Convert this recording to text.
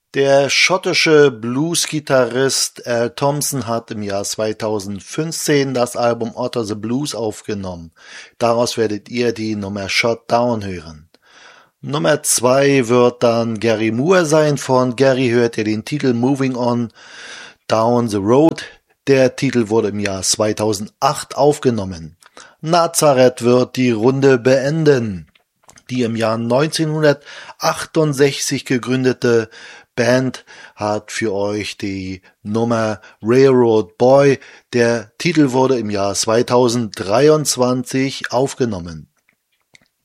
Der schottische Blues-Gitarrist Al Thompson hat im Jahr 2015 das Album Otter the Blues aufgenommen. Daraus werdet ihr die Nummer Shot Down hören. Nummer 2 wird dann Gary Moore sein. Von Gary hört ihr den Titel Moving On Down the Road. Der Titel wurde im Jahr 2008 aufgenommen. Nazareth wird die Runde beenden. Die im Jahr 1968 gegründete Band hat für euch die Nummer Railroad Boy. Der Titel wurde im Jahr 2023 aufgenommen.